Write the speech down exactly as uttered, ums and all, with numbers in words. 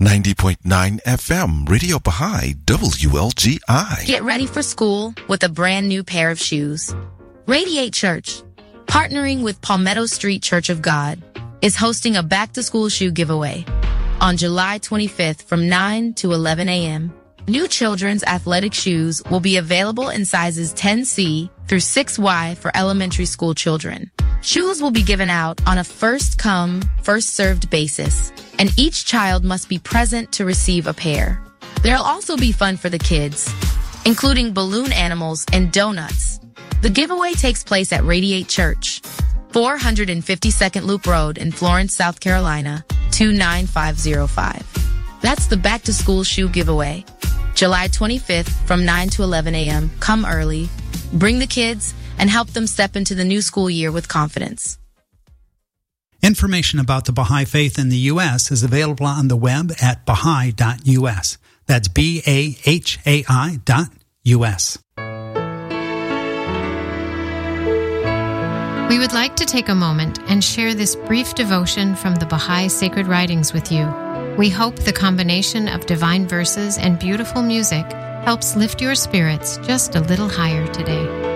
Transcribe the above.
ninety point nine F M, Radio Baha'i, W L G I. Get ready for school with a brand new pair of shoes. Radiate Church, partnering with Palmetto Street Church of God, is hosting a back-to-school shoe giveaway on July twenty-fifth from nine to eleven a.m. New children's athletic shoes will be available in sizes ten C through six Y for elementary school children. Shoes will be given out on a first-come, first-served basis, and each child must be present to receive a pair. There'll also be fun for the kids, including balloon animals and donuts. The giveaway takes place at Radiate Church, four fifty-second Loop Road in Florence, South Carolina, two nine five zero five. That's the back-to-school shoe giveaway. July twenty-fifth from nine to eleven a.m. Come early, bring the kids, and help them step into the new school year with confidence. Information about the Baha'i Faith in the U S is available on the web at baha'i dot U S. That's B A H A I dot U S. We would like to take a moment and share this brief devotion from the Baha'i Sacred Writings with you. We hope the combination of divine verses and beautiful music helps lift your spirits just a little higher today.